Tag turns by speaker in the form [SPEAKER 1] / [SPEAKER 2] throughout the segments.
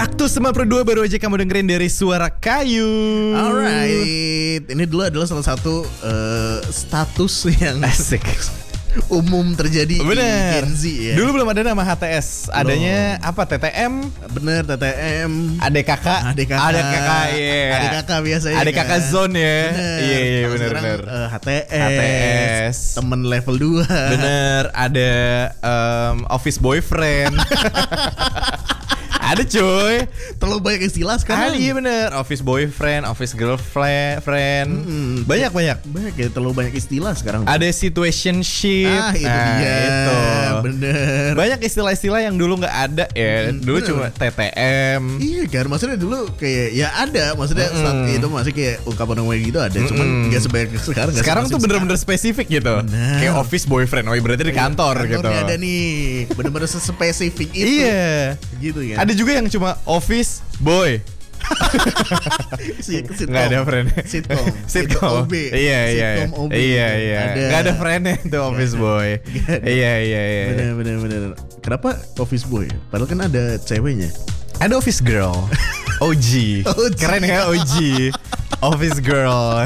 [SPEAKER 1] Kaktus 92 baru aja kamu dengerin dari Suara Kayu.
[SPEAKER 2] Alright, ini dulu adalah salah satu status yang
[SPEAKER 1] Asik.
[SPEAKER 2] umum terjadi
[SPEAKER 1] Bener.
[SPEAKER 2] di Gen Z ya.
[SPEAKER 1] Dulu belum ada nama HTS. Adanya apa? TTM,
[SPEAKER 2] Bener, TTM,
[SPEAKER 1] ADKK, iya.
[SPEAKER 2] ADKK biasanya.
[SPEAKER 1] ADKK
[SPEAKER 2] kan?
[SPEAKER 1] zone ya.
[SPEAKER 2] Bener.
[SPEAKER 1] Iya,
[SPEAKER 2] Kalau
[SPEAKER 1] bener
[SPEAKER 2] sekarang,
[SPEAKER 1] bener.
[SPEAKER 2] HTS, temen level 2.
[SPEAKER 1] Bener, ada office boyfriend. Ada cuy.
[SPEAKER 2] Terlalu banyak istilah sekarang.
[SPEAKER 1] Iya bener, office boyfriend, office girlfriend. Banyak.
[SPEAKER 2] Banyak ya, terlalu banyak istilah sekarang.
[SPEAKER 1] Ada situationship.
[SPEAKER 2] Itu dia.
[SPEAKER 1] Itu.
[SPEAKER 2] Bener.
[SPEAKER 1] Banyak istilah-istilah yang dulu nggak ada ya. Dulu
[SPEAKER 2] bener.
[SPEAKER 1] cuma TTM.
[SPEAKER 2] Iya kan, maksudnya dulu kayak ya ada, maksudnya saat itu masih kayak ungkapan ngomong gitu ada, cuman nggak sebanyak sekarang.
[SPEAKER 1] Sekarang tuh bener-bener spesifik gitu.
[SPEAKER 2] Bener.
[SPEAKER 1] Kayak office boyfriend. Oh berarti di kantor gitu.
[SPEAKER 2] Kantornya ada nih, bener-bener spesifik itu.
[SPEAKER 1] Iya.
[SPEAKER 2] Gitu kan.
[SPEAKER 1] Ada juga yang cuma office boy.
[SPEAKER 2] Sitcom.
[SPEAKER 1] Nggak ada friend.
[SPEAKER 2] Sitcom.
[SPEAKER 1] Sitcom.
[SPEAKER 2] OB.
[SPEAKER 1] Iya.
[SPEAKER 2] Sitcom OB.
[SPEAKER 1] Iya.
[SPEAKER 2] Ada.
[SPEAKER 1] Nggak ada friendnya itu office boy. Iya.
[SPEAKER 2] Bener. Kenapa office boy? Padahal kan ada ceweknya.
[SPEAKER 1] Ada office girl. OG. Keren ya OG. Office girl.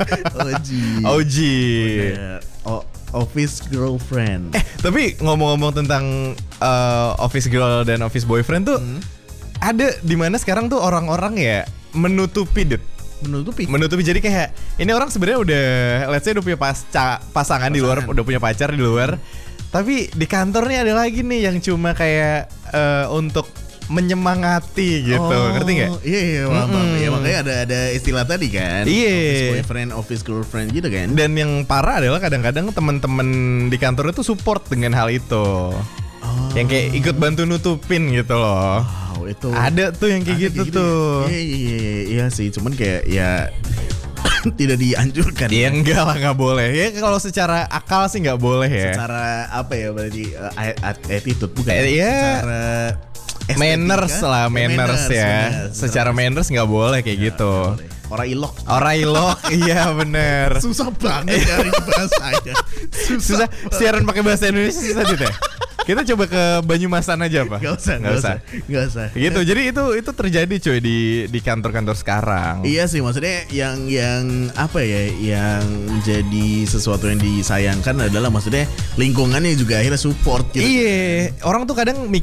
[SPEAKER 1] OG.
[SPEAKER 2] Bener. Office girlfriend.
[SPEAKER 1] Tapi ngomong-ngomong tentang office girl dan office boyfriend tuh ada di mana sekarang tuh orang-orang ya menutupi menutupi jadi kayak ini orang sebenarnya udah let's say udah punya pasangan di luar, udah punya pacar di luar. Tapi di kantor nih ada lagi nih yang cuma kayak untuk menyemangati gitu. Ngerti gak?
[SPEAKER 2] Iya, paham. Ya, makanya ada istilah tadi kan.
[SPEAKER 1] Iya.
[SPEAKER 2] Office boyfriend, office girlfriend gitu kan.
[SPEAKER 1] Dan yang parah adalah kadang-kadang teman-teman di kantor itu support dengan hal itu. Yang kayak ikut bantu nutupin gitu loh.
[SPEAKER 2] Wow, itu
[SPEAKER 1] Ada tuh yang kayak gitu tuh.
[SPEAKER 2] Iya sih, cuman kayak ya tidak dianjurkan.
[SPEAKER 1] Ya enggak lah, nggak boleh. Ya kalau secara akal sih nggak boleh ya.
[SPEAKER 2] Secara apa ya berarti attitude bukan?
[SPEAKER 1] Iya.
[SPEAKER 2] Secara estetika,
[SPEAKER 1] Manners lah, manners ya.
[SPEAKER 2] bener.
[SPEAKER 1] Secara manners nggak boleh kayak gitu.
[SPEAKER 2] Orang ilok.
[SPEAKER 1] Iya bener.
[SPEAKER 2] Susah banget dari bahasanya.
[SPEAKER 1] Susah. Siaran pakai bahasa Indonesia susah gitu ya. Kita coba ke Banyumasan aja apa?
[SPEAKER 2] Gak usah.
[SPEAKER 1] Gitu. Jadi itu terjadi cuy di kantor-kantor sekarang.
[SPEAKER 2] Iya sih, maksudnya yang apa ya, yang jadi sesuatu yang disayangkan adalah maksudnya lingkungannya juga akhirnya support gitu.
[SPEAKER 1] Iya, orang tuh kadang